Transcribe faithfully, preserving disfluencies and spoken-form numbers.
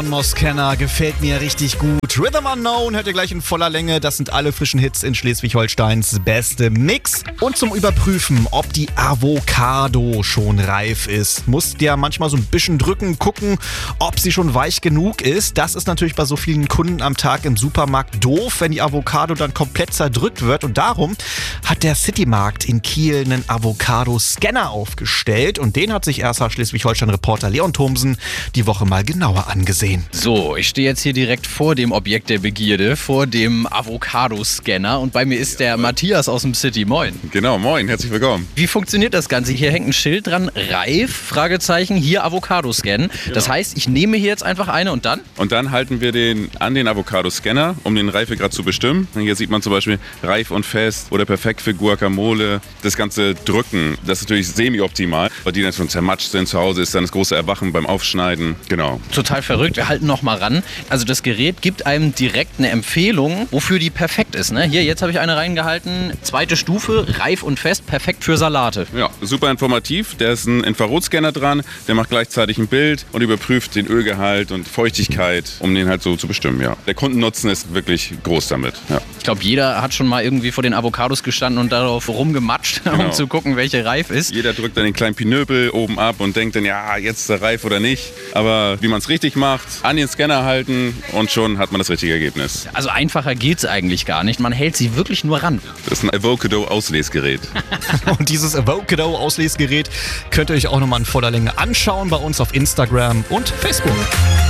Moskenner gefällt mir richtig gut. Rhythm Unknown hört ihr gleich in voller Länge. Das sind alle frischen Hits in Schleswig-Holsteins beste Mix. Und zum Überprüfen, ob die Avocado schon reif ist, musst ja manchmal so ein bisschen drücken, gucken, ob sie schon weich genug ist. Das ist natürlich bei so vielen Kunden am Tag im Supermarkt doof, wenn die Avocado dann komplett zerdrückt wird. Und darum hat der Citymarkt in Kiel einen Avocado-Scanner aufgestellt. Und den hat sich erster Schleswig-Holstein-Reporter Leon Thomsen die Woche mal genauer angesehen. So, ich stehe jetzt hier direkt vor dem Objekt der Begierde, vor dem Avocado-Scanner und bei mir ist der Matthias aus dem City. Moin. Genau, moin, herzlich willkommen. Wie funktioniert das Ganze? Hier hängt ein Schild dran, reif, Fragezeichen, hier Avocado-Scan. Genau. Das heißt, ich nehme hier jetzt einfach eine und dann? Und dann halten wir den an den Avocado-Scanner, um den Reifegrad zu bestimmen. Hier sieht man zum Beispiel reif und fest oder perfekt für Guacamole. Das ganze Drücken, das ist natürlich semi-optimal, weil die dann schon zermatscht sind. Zu Hause ist dann das große Erwachen beim Aufschneiden. Genau. Total verrückt. Wir halten noch mal ran. Also das Gerät gibt einem direkt eine Empfehlung, wofür die perfekt ist. Ne? Hier, jetzt habe ich eine reingehalten. Zweite Stufe, reif und fest, perfekt für Salate. Ja, super informativ. Da ist ein Infrarotscanner dran, der macht gleichzeitig ein Bild und überprüft den Ölgehalt und Feuchtigkeit, um den halt so zu bestimmen. Ja. Der Kundennutzen ist wirklich groß damit. Ja. Ich glaube, jeder hat schon mal irgendwie vor den Avocados gestanden und darauf rumgematscht, genau. um zu gucken, welche reif ist. Jeder drückt dann den kleinen Pinöpel oben ab und denkt dann, ja, jetzt ist er reif oder nicht. Aber wie man es richtig macht, an den Scanner halten und schon hat man das richtige Ergebnis. Also einfacher geht's eigentlich gar nicht. Man hält sie wirklich nur ran. Das ist ein Avocado-Auslesgerät. Und dieses Avocado-Auslesgerät könnt ihr euch auch nochmal in voller Länge anschauen bei uns auf Instagram und Facebook.